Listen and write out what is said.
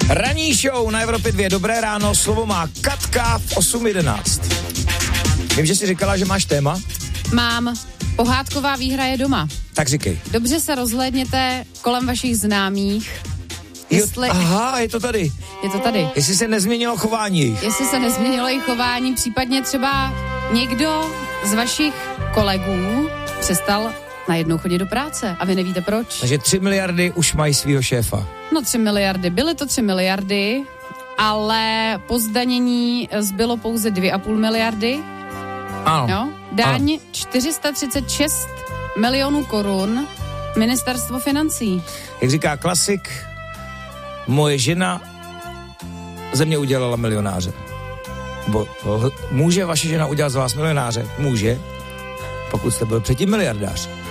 Ranní show na Evropě 2. Dobré ráno, slovo má Katka v 8:11. Vím, že jsi říkala, že máš téma. Mám. Pohádková výhra je doma. Tak říkej. Dobře se rozhlédněte kolem vašich známých. Aha, je to tady. Je to tady. Jestli se nezměnilo chování jejich. Jestli se nezměnilo jejich chování, případně třeba někdo z vašich kolegů přestal najednou chodit do práce a vy nevíte proč. Takže 3 miliardy už mají svýho šéfa. No 3 miliardy, byly to 3 miliardy, ale po zdanění zbylo pouze 2,5 miliardy. Ano. No, daň 436 milionů korun, ministerstvo financí. Jak říká klasik, moje žena ze mě udělala milionáře. Může vaše žena udělat z vás milionáře? Může, pokud jste byl předtím miliardář.